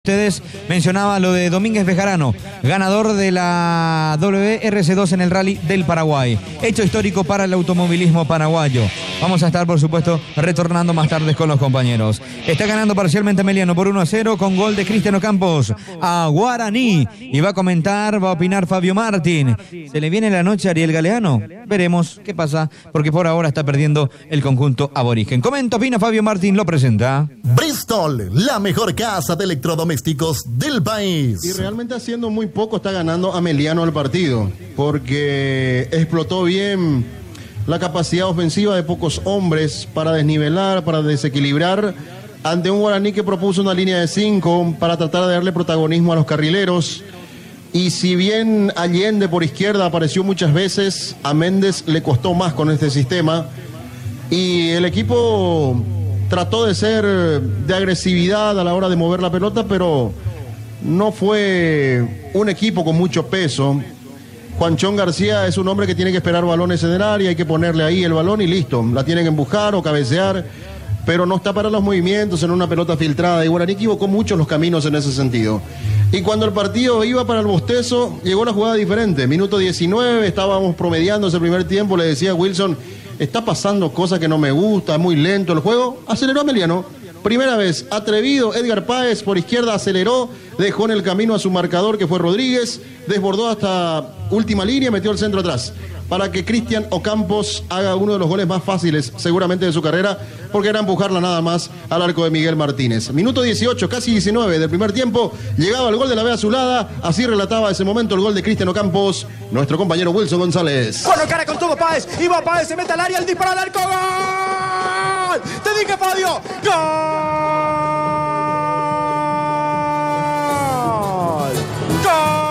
Ustedes mencionaba lo de Domínguez Bejarano, ganador de la WRC2 en el Rally del Paraguay. Hecho histórico para el automovilismo paraguayo. Vamos a estar, por supuesto, retornando más tarde con los compañeros. Está ganando parcialmente Meliano por 1-0 con gol de Cristian Ocampos a Guaraní. Y va a comentar, va a opinar Fabio Martín. ¿Se le viene la noche a Ariel Galeano? Veremos qué pasa, porque por ahora está perdiendo el conjunto aborigen. Comenta, opina Fabio Martín, lo presenta. Bristol, la mejor casa de electrodomésticos del país. Y realmente haciendo muy poco está ganando a Meliano el partido, porque explotó bien la capacidad ofensiva de pocos hombres para desnivelar, para desequilibrar, ante un Guaraní que propuso una línea de 5 para tratar de darle protagonismo a los carrileros. Y si bien Allende por izquierda apareció muchas veces, a Méndez le costó más con este sistema. Y el equipo trató de ser de agresividad a la hora de mover la pelota, pero no fue un equipo con mucho peso. Juanchón García es un hombre que tiene que esperar balones en el área, hay que ponerle ahí el balón y listo. La tienen que empujar o cabecear, pero no está para los movimientos en una pelota filtrada. Y Guaraní equivocó mucho los caminos en ese sentido. Y cuando el partido iba para el bostezo, llegó la jugada diferente. Minuto 19, estábamos promediando ese primer tiempo, le decía a Wilson, está pasando cosas que no me gusta, es muy lento el juego. Aceleró a Meliano. Primera vez, atrevido, Edgar Páez por izquierda aceleró, dejó en el camino a su marcador que fue Rodríguez, desbordó hasta última línea, metió el centro atrás, para que Cristian Ocampos haga uno de los goles más fáciles seguramente de su carrera, porque era empujarla nada más al arco de Miguel Martínez. Minuto 18, casi 19 del primer tiempo, llegaba el gol de la B Azulada, así relataba ese momento el gol de Cristian Ocampos, nuestro compañero Wilson González. Bueno, cara con todo Páez, y va Páez, se mete al área, el disparo al arco, ¡gol! ¡Te dije, Fabio! ¡Gol!